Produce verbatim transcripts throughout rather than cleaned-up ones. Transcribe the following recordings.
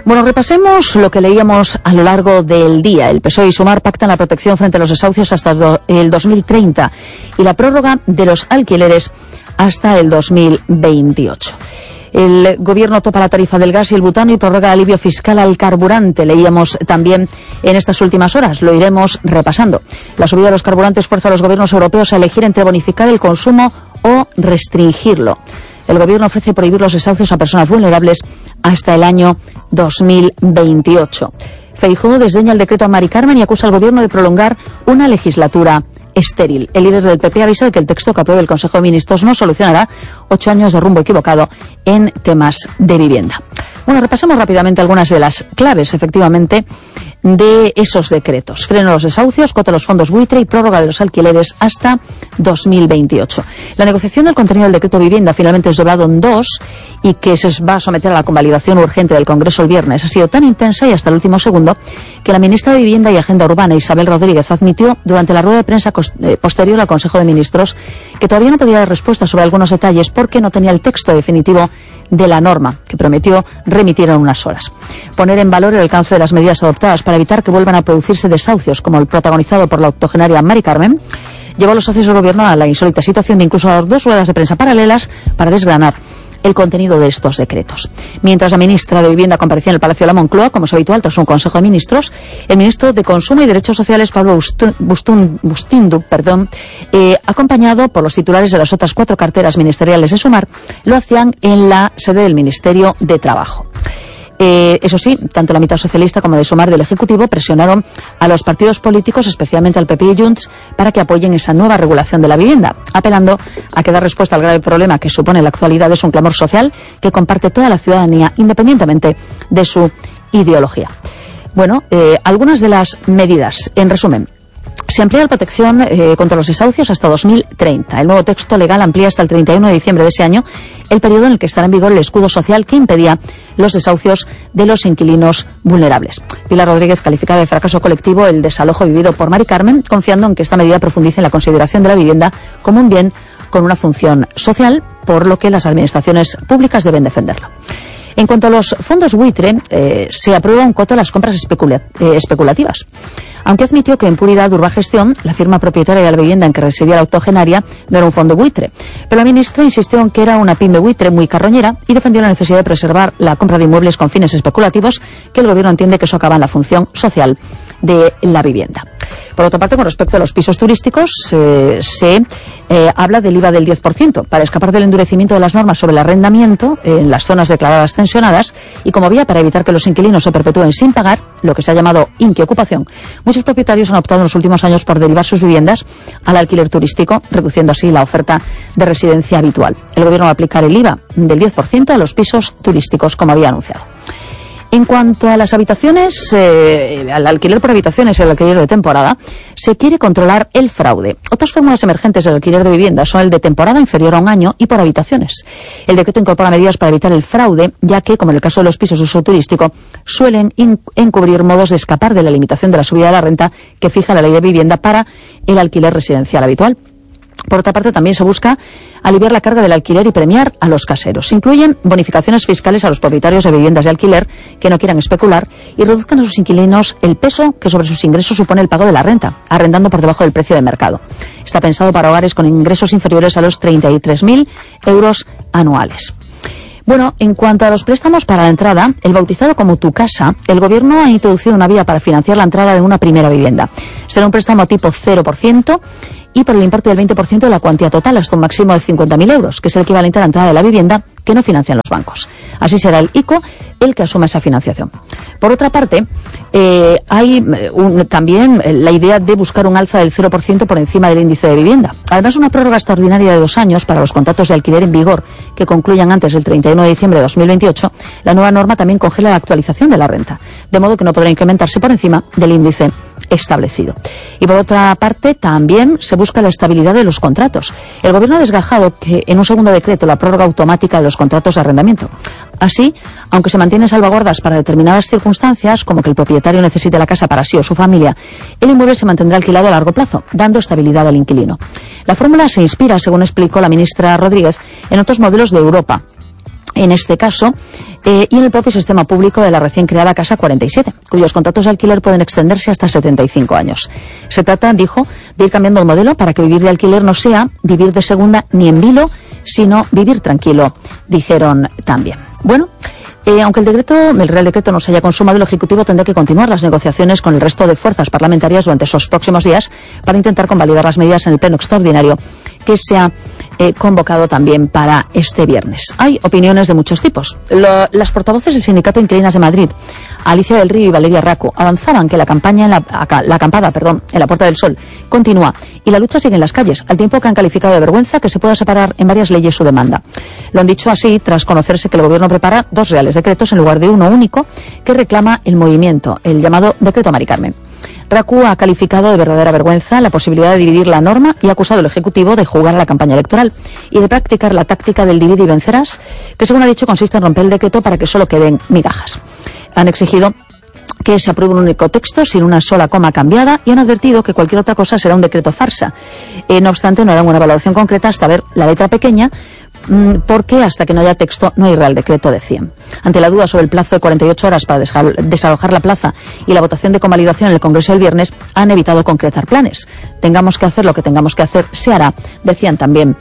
Bueno, repasemos lo que leíamos a lo largo del día. El P S O E y Sumar pactan la protección frente a los desahucios hasta el dos mil treinta y la prórroga de los alquileres hasta el dos mil veintiocho. El Gobierno topa la tarifa del gas y el butano y prorroga el alivio fiscal al carburante. Leíamos también en estas últimas horas, lo iremos repasando. La subida de los carburantes fuerza a los gobiernos europeos a elegir entre bonificar el consumo o restringirlo. El Gobierno ofrece prohibir los desahucios a personas vulnerables hasta el año dos mil veintiocho. Feijóo desdeña el decreto a Mari Carmen y acusa al Gobierno de prolongar una legislatura estéril. El líder del P P avisa de que el texto que apruebe el Consejo de Ministros no solucionará ocho años de rumbo equivocado en temas de vivienda. Bueno, repasemos rápidamente algunas de las claves, efectivamente, de esos decretos. Freno a los desahucios, cota a los fondos buitre y prórroga de los alquileres hasta dos mil veintiocho. La negociación del contenido del decreto vivienda finalmente es doblado en dos y que se va a someter a la convalidación urgente del Congreso el viernes. Ha sido tan intensa y hasta el último segundo que la ministra de Vivienda y Agenda Urbana, Isabel Rodríguez, admitió durante la rueda de prensa posterior al Consejo de Ministros que todavía no podía dar respuesta sobre algunos detalles porque no tenía el texto definitivo de la norma, que prometió remitir en unas horas. Poner en valor el alcance de las medidas adoptadas para evitar que vuelvan a producirse desahucios, como el protagonizado por la octogenaria Mari Carmen, llevó a los socios del Gobierno a la insólita situación de incluso dar dos ruedas de prensa paralelas para desgranar el contenido de estos decretos. Mientras la ministra de Vivienda comparecía en el Palacio de la Moncloa, como es habitual tras un Consejo de Ministros, el ministro de Consumo y Derechos Sociales, Pablo Bustindu, perdón, eh, acompañado por los titulares de las otras cuatro carteras ministeriales de Sumar, lo hacían en la sede del Ministerio de Trabajo. Eh, eso sí, tanto la mitad socialista como de Sumar del Ejecutivo presionaron a los partidos políticos, especialmente al P P y Junts, para que apoyen esa nueva regulación de la vivienda, apelando a que dar respuesta al grave problema que supone en la actualidad es un clamor social que comparte toda la ciudadanía, independientemente de su ideología. Bueno, eh, algunas de las medidas, en resumen. Se amplía la protección eh, contra los desahucios hasta dos mil treinta. El nuevo texto legal amplía hasta el treinta y uno de diciembre de ese año el periodo en el que estará en vigor el escudo social que impedía los desahucios de los inquilinos vulnerables. Pilar Rodríguez calificaba de fracaso colectivo el desalojo vivido por Mari Carmen, confiando en que esta medida profundice en la consideración de la vivienda como un bien con una función social, por lo que las administraciones públicas deben defenderlo. En cuanto a los fondos buitre, eh, se aprueba un coto a las compras especula eh, especulativas. Aunque admitió que en puridad Urbagestión, la firma propietaria de la vivienda en que residía la octogenaria, no era un fondo buitre. Pero la ministra insistió en que era una pyme buitre muy carroñera y defendió la necesidad de preservar la compra de inmuebles con fines especulativos, que el Gobierno entiende que socavaban la función social de la vivienda. Por otra parte, con respecto a los pisos turísticos, eh, se eh, habla del I V A del diez por ciento para escapar del endurecimiento de las normas sobre el arrendamiento en las zonas declaradas tensionadas y como vía para evitar que los inquilinos se perpetúen sin pagar, lo que se ha llamado inquiocupación. Muchos propietarios han optado en los últimos años por derivar sus viviendas al alquiler turístico, reduciendo así la oferta de residencia habitual. El Gobierno va a aplicar el I V A del diez por ciento a los pisos turísticos, como había anunciado. En cuanto a las habitaciones, eh, al alquiler por habitaciones y el alquiler de temporada, se quiere controlar el fraude. Otras fórmulas emergentes del alquiler de vivienda son el de temporada inferior a un año y por habitaciones. El decreto incorpora medidas para evitar el fraude, ya que, como en el caso de los pisos de uso turístico, suelen encubrir modos de escapar de la limitación de la subida de la renta que fija la ley de vivienda para el alquiler residencial habitual. Por otra parte, también se busca aliviar la carga del alquiler y premiar a los caseros. Se incluyen bonificaciones fiscales a los propietarios de viviendas de alquiler que no quieran especular y reduzcan a sus inquilinos el peso que sobre sus ingresos supone el pago de la renta, arrendando por debajo del precio de mercado. Está pensado para hogares con ingresos inferiores a los treinta y tres mil euros anuales. Bueno, en cuanto a los préstamos para la entrada, el bautizado como Tu Casa, el Gobierno ha introducido una vía para financiar la entrada de una primera vivienda. Será un préstamo tipo cero por ciento y por el importe del veinte por ciento de la cuantía total, hasta un máximo de cincuenta mil euros, que es el equivalente a la entrada de la vivienda que no financian los bancos. Así será el I C O el que asuma esa financiación. Por otra parte, eh, hay un, también la idea de buscar un alza del cero por ciento por encima del índice de vivienda. Además, una prórroga extraordinaria de dos años para los contratos de alquiler en vigor que concluyan antes del treinta y uno de diciembre de dos mil veintiocho. La nueva norma también congela la actualización de la renta, de modo que no podrá incrementarse por encima del índice establecido. Y por otra parte, también se busca la estabilidad de los contratos. El Gobierno ha desgajado que en un segundo decreto la prórroga automática de los contratos de arrendamiento. Así, aunque se mantienen salvaguardas para determinadas circunstancias, como que el propietario necesite la casa para sí o su familia, el inmueble se mantendrá alquilado a largo plazo, dando estabilidad al inquilino. La fórmula se inspira, según explicó la ministra Rodríguez, en otros modelos de Europa. en este caso, eh, y en el propio sistema público de la recién creada Casa cuarenta y siete, cuyos contratos de alquiler pueden extenderse hasta setenta y cinco años. Se trata, dijo, de ir cambiando el modelo para que vivir de alquiler no sea vivir de segunda ni en vilo, sino vivir tranquilo, dijeron también. Bueno, Eh, aunque el decreto, el Real Decreto no se haya consumado, el Ejecutivo tendrá que continuar las negociaciones con el resto de fuerzas parlamentarias durante esos próximos días para intentar convalidar las medidas en el pleno extraordinario que se ha eh, convocado también para este viernes. Hay opiniones de muchos tipos. Lo, las portavoces del Sindicato Inquilinas de Madrid, Alicia del Río y Valeria Raco, avanzaban que la campaña en la, la acampada, perdón, en la Puerta del Sol continúa y la lucha sigue en las calles, al tiempo que han calificado de vergüenza que se pueda separar en varias leyes su demanda. Lo han dicho así tras conocerse que el Gobierno prepara dos reales decretos en lugar de uno único que reclama el movimiento, el llamado Decreto Mari Carmen. Raku ha calificado de verdadera vergüenza la posibilidad de dividir la norma y ha acusado al Ejecutivo de jugar a la campaña electoral y de practicar la táctica del divide y vencerás, que según ha dicho consiste en romper el decreto para que solo queden migajas. Han exigido que se apruebe un único texto sin una sola coma cambiada y han advertido que cualquier otra cosa será un decreto farsa. Eh, no obstante, no harán una valoración concreta hasta ver la letra pequeña, porque hasta que no haya texto no hay real decreto, decían. Ante la duda sobre el plazo de cuarenta y ocho horas para desalojar la plaza y la votación de convalidación en el Congreso del viernes, han evitado concretar planes. Tengamos que hacer lo que tengamos que hacer, se hará, decían también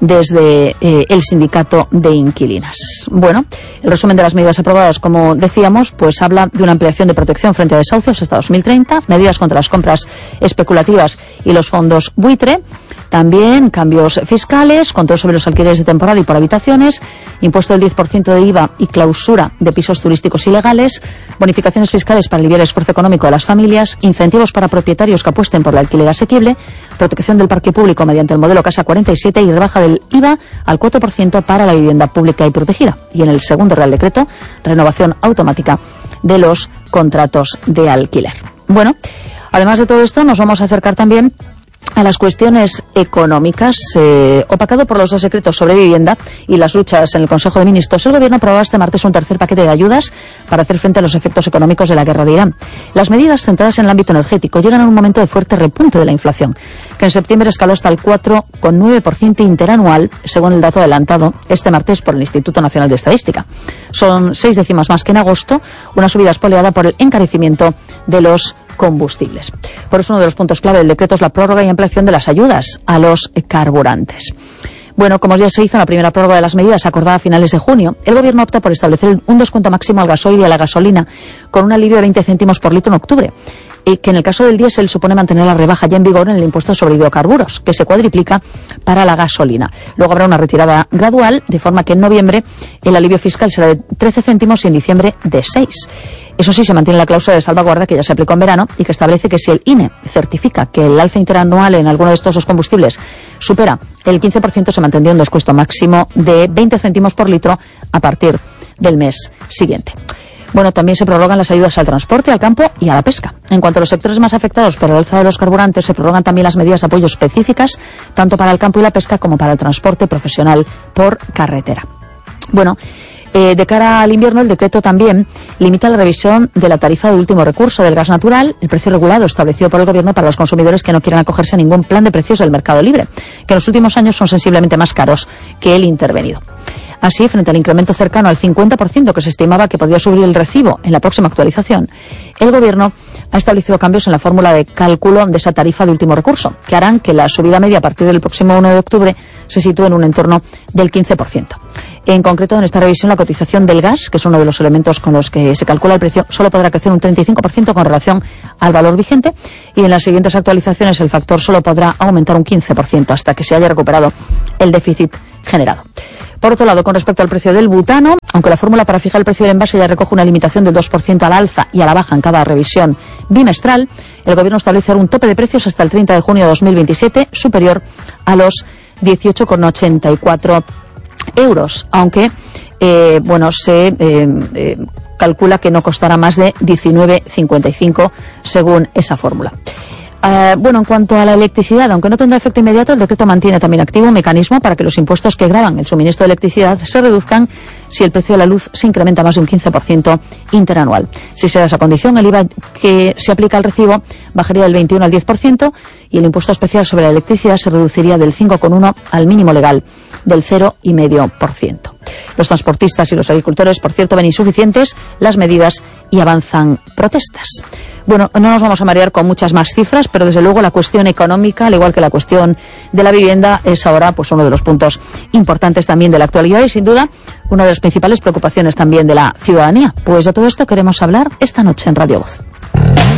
desde eh, el sindicato de inquilinas. Bueno, el resumen de las medidas aprobadas, como decíamos, pues habla de una ampliación de protección frente a desahucios hasta dos mil treinta, medidas contra las compras especulativas y los fondos buitre, también cambios fiscales, control sobre los alquileres de temporada y por habitaciones, impuesto del diez por ciento de I V A y clausura de pisos turísticos ilegales, bonificaciones fiscales para aliviar el esfuerzo económico de las familias, incentivos para propietarios que apuesten por el alquiler asequible, protección del parque público mediante el modelo Casa cuarenta y siete y rebaja del I V A al cuatro por ciento para la vivienda pública y protegida. Y en el segundo Real Decreto, renovación automática de los contratos de alquiler. Bueno, además de todo esto, nos vamos a acercar también a las cuestiones económicas. Eh, opacado por los dos decretos sobre vivienda y las luchas en el Consejo de Ministros, el Gobierno aprobó este martes un tercer paquete de ayudas para hacer frente a los efectos económicos de la guerra de Irán. Las medidas centradas en el ámbito energético llegan en un momento de fuerte repunte de la inflación, que en septiembre escaló hasta el cuatro coma nueve por ciento interanual, según el dato adelantado este martes por el Instituto Nacional de Estadística. Son seis décimas más que en agosto, una subida espoleada por el encarecimiento de los combustibles. Por eso uno de los puntos clave del decreto es la prórroga y ampliación de las ayudas a los carburantes. Bueno, como ya se hizo en la primera prórroga de las medidas acordada a finales de junio, el Gobierno opta por establecer un descuento máximo al gasoil y a la gasolina con un alivio de veinte céntimos por litro en octubre, y que en el caso del diésel supone mantener la rebaja ya en vigor en el impuesto sobre hidrocarburos, que se cuadriplica para la gasolina. Luego habrá una retirada gradual, de forma que en noviembre el alivio fiscal será de trece céntimos y en diciembre de seis. Eso sí, se mantiene la cláusula de salvaguarda que ya se aplicó en verano y que establece que si el I N E certifica que el alza interanual en alguno de estos dos combustibles supera el quince por ciento, se mantendría un descuento máximo de veinte céntimos por litro a partir del mes siguiente. Bueno, también se prorrogan las ayudas al transporte, al campo y a la pesca. En cuanto a los sectores más afectados por el alza de los carburantes, se prorrogan también las medidas de apoyo específicas, tanto para el campo y la pesca como para el transporte profesional por carretera. Bueno, Eh, de cara al invierno, el decreto también limita la revisión de la tarifa de último recurso del gas natural, el precio regulado establecido por el Gobierno para los consumidores que no quieran acogerse a ningún plan de precios del mercado libre, que en los últimos años son sensiblemente más caros que el intervenido. Así, frente al incremento cercano al cincuenta por ciento que se estimaba que podría subir el recibo en la próxima actualización, el Gobierno ha establecido cambios en la fórmula de cálculo de esa tarifa de último recurso, que harán que la subida media a partir del próximo uno de octubre se sitúe en un entorno del quince por ciento. En concreto, en esta revisión, la cotización del gas, que es uno de los elementos con los que se calcula el precio, solo podrá crecer un treinta y cinco por ciento con relación al valor vigente, y en las siguientes actualizaciones el factor solo podrá aumentar un quince por ciento hasta que se haya recuperado el déficit generado. Por otro lado, con respecto al precio del butano, aunque la fórmula para fijar el precio del envase ya recoge una limitación del dos por ciento a la alza y a la baja en cada revisión bimestral, el Gobierno establece un tope de precios hasta el treinta de junio de dos mil veintisiete superior a los dieciocho coma ochenta y cuatro euros, aunque eh, bueno se eh, eh, calcula que no costará más de diecinueve coma cincuenta y cinco según esa fórmula. Eh, bueno, en cuanto a la electricidad, aunque no tendrá efecto inmediato, el decreto mantiene también activo un mecanismo para que los impuestos que gravan el suministro de electricidad se reduzcan si el precio de la luz se incrementa más de un quince por ciento interanual. Si se da esa condición, el I V A que se aplica al recibo bajaría del veintiuno al diez por ciento y el impuesto especial sobre la electricidad se reduciría del cinco coma uno por ciento al mínimo legal del cero coma cinco por ciento. Los transportistas y los agricultores, por cierto, ven insuficientes las medidas y avanzan protestas. Bueno, no nos vamos a marear con muchas más cifras, pero desde luego la cuestión económica, al igual que la cuestión de la vivienda, es ahora pues uno de los puntos importantes también de la actualidad y sin duda una de las principales preocupaciones también de la ciudadanía. Pues de todo esto queremos hablar esta noche en Radio Voz.